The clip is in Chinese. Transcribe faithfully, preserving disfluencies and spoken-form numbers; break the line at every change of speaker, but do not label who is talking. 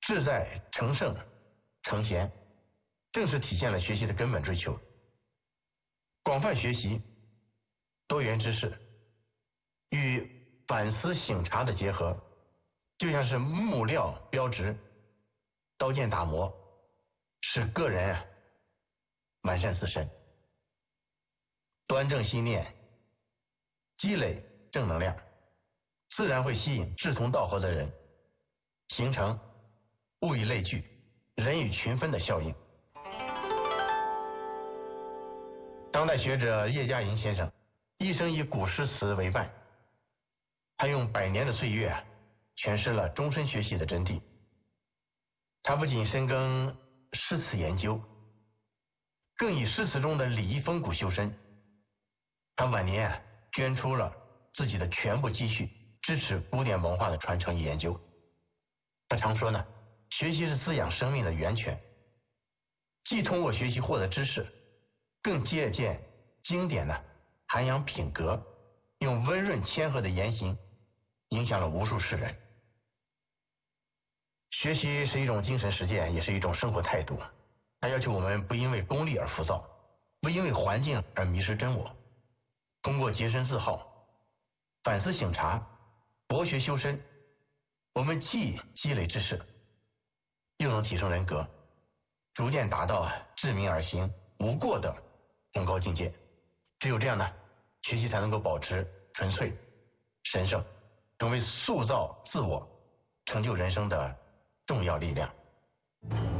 志在成圣成贤，正是体现了学习的根本追求。广泛学习、多元知识与反思省察的结合，就像是木料标直、刀剑打磨，使个人啊完善自身，端正心念，积累正能量，自然会吸引志同道合的人，形成物以类聚、人以群分的效应。当代学者叶嘉莹先生一生以古诗词为伴，他用百年的岁月啊诠释了终身学习的真谛。他不仅深耕诗词研究，更以诗词中的礼仪风骨修身。他晚年啊捐出了自己的全部积蓄，支持古典文化的传承与研究。他常说呢，学习是滋养生命的源泉，既通过学习获得知识，更借鉴经典呢涵养品格，用温润谦和的言行影响了无数世人。学习是一种精神实践，也是一种生活态度。它要求我们不因为功利而浮躁，不因为环境而迷失真我。通过洁身自好、反思省察、博学修身，我们既积累知识，又能提升人格，逐渐达到治民而行无过的崇高境界。只有这样呢，学习才能够保持纯粹、神圣，成为塑造自我、成就人生的重要力量。